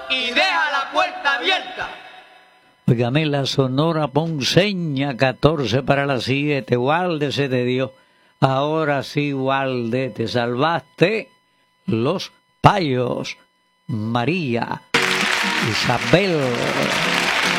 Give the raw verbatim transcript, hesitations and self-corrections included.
y deja la puerta abierta. Óigame, la Sonora Ponceña, catorce para las siete. Walde se te dio. Ahora sí, Walde, te salvaste. Los Payos. María. Isabel.